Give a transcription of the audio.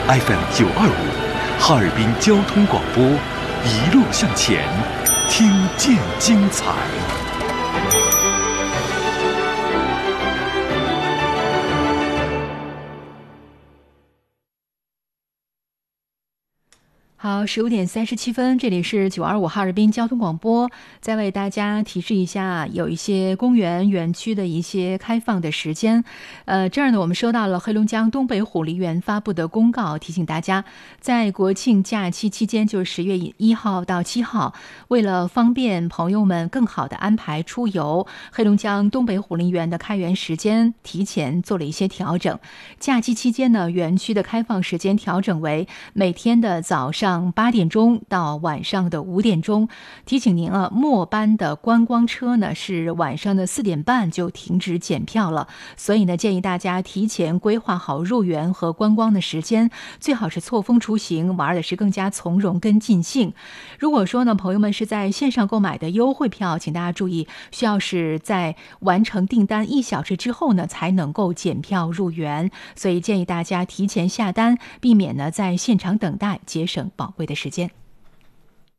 FM 925，哈尔滨交通广播，一路向前，听见精彩。 好，15:37，这里是925哈尔滨交通广播。再为大家提示一下，有一些公园园区的一些开放的时间。这儿呢，我们收到了黑龙江东北虎梨园发布的公告，提醒大家，在国庆假期期间，就是10月1号到7号，为了方便朋友们更好的安排出游，黑龙江东北虎梨园的开园时间提前做了一些调整。假期期间呢，园区的开放时间调整为每天的早上8点钟到晚上的5点钟。提醒您啊，末班的观光车呢是晚上的4点半就停止检票了，所以呢，建议大家提前规划好入园和观光的时间，最好是错峰出行，玩的是更加从容跟尽兴。如果说呢，朋友们是在线上购买的优惠票，请大家注意，需要是在完成订单1小时之后呢，才能够检票入园，所以建议大家提前下单，避免呢在现场等待，节省宝贵的时间。